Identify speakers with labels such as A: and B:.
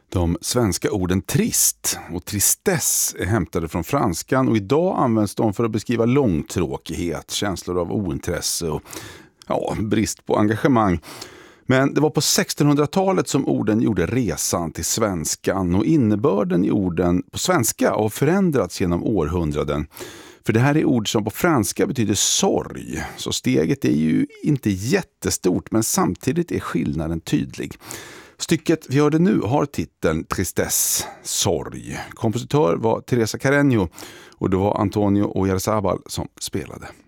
A: De svenska orden trist och tristesse är hämtade från franskan och idag används de för att beskriva långtråkighet, känslor av ointresse och brist på engagemang. Men det var på 1600-talet som orden gjorde resan till svenskan och innebörden i orden på svenska har förändrats genom århundraden. För det här är ord som på franska betyder sorg, så steget är ju inte jättestort men samtidigt är skillnaden tydlig. Stycket vi hörde nu har titeln Tristesse, sorg. Kompositör var Teresa Carreño och det var Antonio Oyarzabal som spelade.